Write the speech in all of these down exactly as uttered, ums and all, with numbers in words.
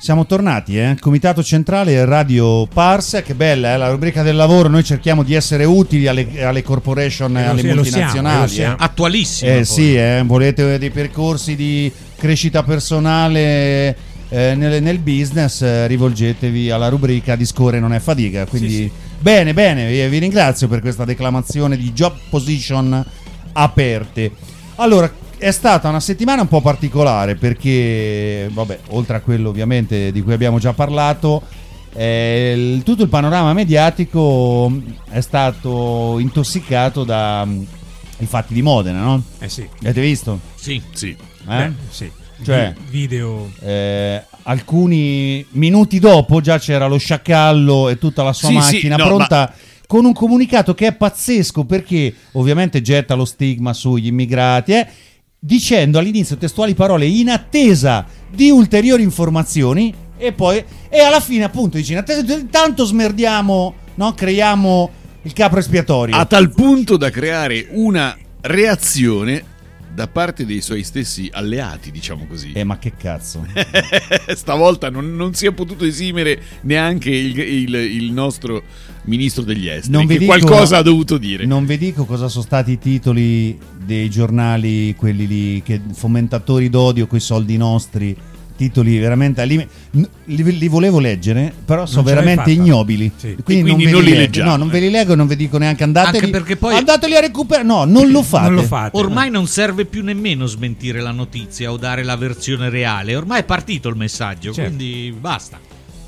Siamo tornati, eh? Comitato Centrale Radio Parsec, bella eh? La rubrica del lavoro, noi cerchiamo di essere utili alle, alle corporation, alle sì, multinazionali. Lo siamo, eh? Attualissimo. Eh, sì, eh? Volete dei percorsi di crescita personale eh, nel, nel business, eh, rivolgetevi alla rubrica di Score non è fatica. Quindi sì, sì. bene, bene, vi, vi ringrazio per questa declamazione di job position aperte. Allora, è stata una settimana un po' particolare perché, vabbè, oltre a quello ovviamente di cui abbiamo già parlato, eh, il, tutto il panorama mediatico è stato intossicato dai fatti di Modena, no? Eh sì. Avete visto? Sì, Sì. Eh? Beh, sì. Cioè, video. Eh, alcuni minuti dopo già c'era lo sciacallo e tutta la sua Sì, macchina sì, no, pronta ma... con un comunicato che è pazzesco, perché ovviamente getta lo stigma sugli immigrati, eh, dicendo all'inizio testuali parole: in attesa di ulteriori informazioni, e poi e alla fine appunto dice: in attesa di, tanto smerdiamo, no? Creiamo il capro espiatorio, a tal punto da creare una reazione da parte dei suoi stessi alleati, diciamo così. Eh, ma che cazzo. Stavolta non, non si è potuto esimere neanche il, il, il nostro ministro degli esteri, Non vi che dico- qualcosa ha dovuto dire. Non vi dico cosa sono stati i titoli dei giornali, quelli lì, che fomentatori d'odio coi soldi nostri, titoli veramente al limite. N- li, li volevo leggere, però sono ce l'hai veramente fatta. ignobili. Sì. Quindi, E quindi non, non ve li leggo. leggiamo, No, non ve eh. li leggo e non vi dico neanche andateli. Anche perché poi- andateli a recuperare. No, non lo fate. Non lo fate. Ormai non serve più nemmeno smentire la notizia o dare la versione reale, ormai è partito il messaggio, Certo. quindi basta.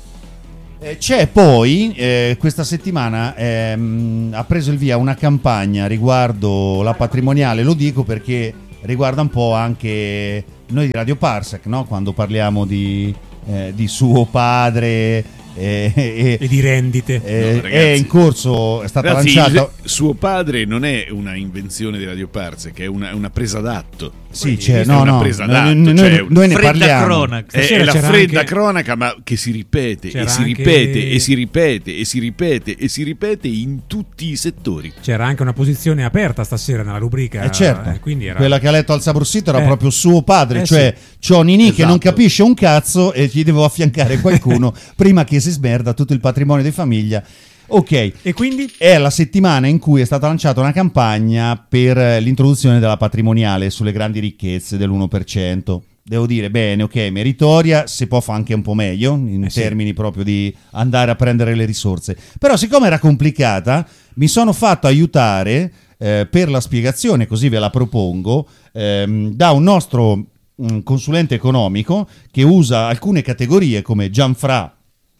Eh, c'è poi eh, questa settimana ehm, ha preso il via una campagna riguardo la patrimoniale. Lo dico perché riguarda un po' anche noi di Radio Parsec, no? Quando parliamo di, eh, di suo padre eh, eh, E di rendite. eh, No, ragazzi. è in corso, è stata Ragazzi, lanciata. il- suo padre non è una invenzione di Radio Parsec, che è una, è una presa d'atto. Sì, Questa c'è, è no, una no, presa noi, d'atto, noi- cioè, noi ne Fredda parliamo. cronaca. È, Stasera è la c'era fredda anche- cronaca, ma che si ripete e C'era si anche- ripete e si ripete e si ripete e si ripete in tutti i settori. C'era anche una posizione aperta stasera nella rubrica. Eh certo, eh, quindi era... quella che ha letto al Sabrossito era Eh. proprio suo padre, Eh, cioè c'ho Nini che non Esatto. capisce un cazzo e gli devo affiancare qualcuno prima che si smerda tutto il patrimonio di famiglia. Ok, E quindi? è la settimana in cui è stata lanciata una campagna per eh, l'introduzione della patrimoniale sulle grandi ricchezze dell'uno per cento. Devo dire, bene, ok, meritoria, si può fare anche un po' meglio in Eh sì. termini proprio di andare a prendere le risorse. Però siccome era complicata, mi sono fatto aiutare eh, per la spiegazione, così ve la propongo, ehm, da un nostro un consulente economico che usa alcune categorie come Gianfra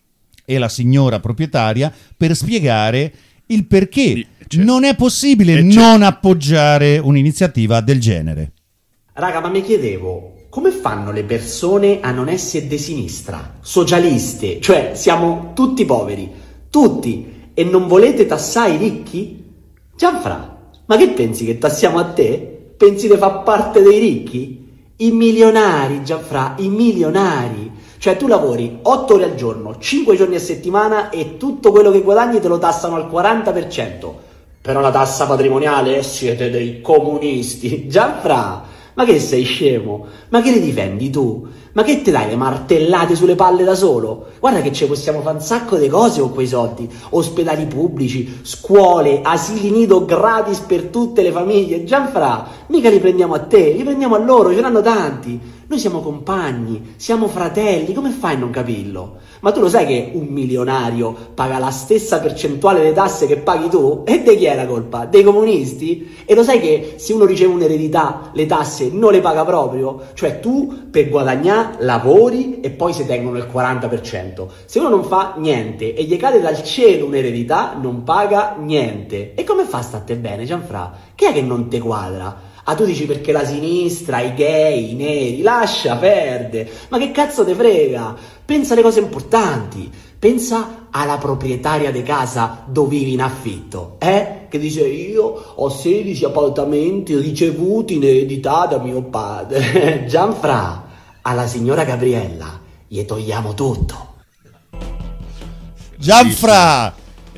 e la signora proprietaria per spiegare il perché Sì, certo. non è possibile Eh, certo. non appoggiare un'iniziativa del genere. Raga, ma mi chiedevo, come fanno le persone a non essere di sinistra? Socialiste, cioè siamo tutti poveri, tutti, e non volete tassare i ricchi? Gianfra, ma che pensi che tassiamo a te? Pensi di far parte dei ricchi? I milionari, Gianfra, i milionari. Cioè tu lavori otto ore al giorno, cinque giorni a settimana e tutto quello che guadagni te lo tassano al quaranta per cento. Però la tassa patrimoniale, siete dei comunisti. Gianfra, ma che sei scemo? Ma che ne difendi tu? Ma che te dai le martellate sulle palle da solo? Guarda che ci possiamo fare un sacco di cose con quei soldi. Ospedali pubblici, scuole, asili nido gratis per tutte le famiglie. Gianfra, mica li prendiamo a te, li prendiamo a loro, ce n'hanno tanti. Noi siamo compagni, siamo fratelli, come fai a non capirlo? Ma tu lo sai che un milionario paga la stessa percentuale delle tasse che paghi tu? E di chi è la colpa? Dei comunisti? E lo sai che se uno riceve un'eredità, le tasse non le paga proprio? Cioè tu per guadagnare lavori e poi si tengono il quaranta per cento. Se uno non fa niente e gli cade dal cielo un'eredità, non paga niente. E come fa a stare bene, Gianfra? Che è che non te quadra? Ah, tu dici perché la sinistra, i gay, i neri, lascia perdere. Ma che cazzo te frega? Pensa alle cose importanti. Pensa alla proprietaria di casa dove vivi in affitto, eh? Che dice io ho sedici appartamenti ricevuti in eredità da mio padre. Gianfra, alla signora Gabriella gli togliamo tutto. Gianfra!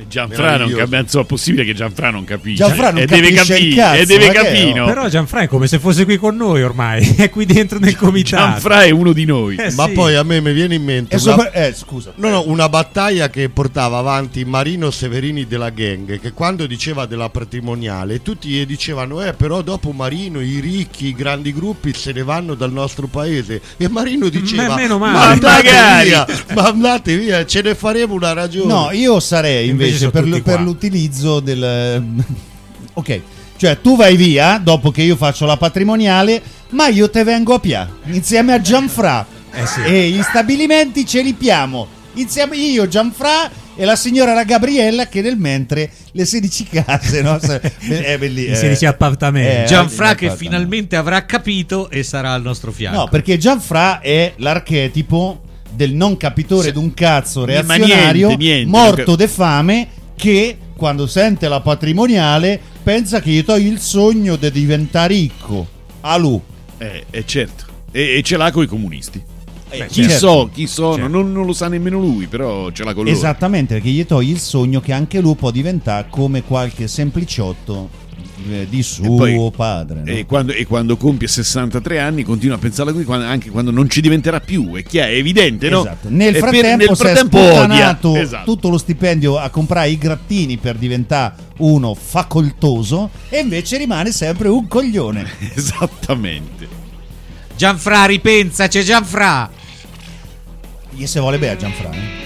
Gianfra non capisce, insomma, è possibile che Gianfra non capisce. Gianfra non e deve capisce il capire, cazzo, e deve ma che è? capire, no? Però Gianfra è come se fosse qui con noi ormai, è qui dentro nel comitato. Gianfra è uno di noi. Eh, Ma sì. poi a me mi viene in mente E una, sopra- eh, scusa. no, no, una battaglia che portava avanti Marino Severini della gang, che quando diceva della patrimoniale tutti gli dicevano eh però dopo Marino i ricchi, i grandi gruppi se ne vanno dal nostro paese, e Marino diceva Ma meno ma male. andate Magari. via, ma andate via, ce ne faremo una ragione. No, io sarei Invece invece sono per, tutti l- per qua. l'utilizzo del... Ok, cioè tu vai via dopo che io faccio la patrimoniale, ma io te vengo a Pia insieme a Gianfra. Eh sì. E gli stabilimenti ce li piamo insieme io, Gianfra e la signora la Gabriella, che nel mentre le sedici case, no? È bellissimo. I sedici appartamenti. Eh, Gianfra che appartamenti. finalmente avrà capito e sarà al nostro fianco. No, perché Gianfra è l'archetipo del non capitore Sì. d'un cazzo Ma reazionario, niente, niente, morto non de fame, che quando sente la patrimoniale pensa che gli togli il sogno di diventare ricco. A lui. Eh, eh, certo. E, e ce l'ha con i comunisti. Beh, Chi certo. so, chi sono, Certo. non, non lo sa nemmeno lui, però ce l'ha con loro. Esattamente, perché gli togli il sogno che anche lui può diventare come qualche sempliciotto eh, di suo poi- padre. No? E quando, e quando compie sessantatré anni continua a pensarla così, quando- anche quando non ci diventerà più, è chiaro, è evidente, no? Esatto. Nel E per- frattempo, nel si è frattempo odia. sputtanato Esatto. tutto lo stipendio a comprare i grattini per diventare uno facoltoso, e invece rimane sempre un coglione. Esattamente. Gianfra, ripensa, c'è Gianfra. Gli se vuole bene a Gianfranco.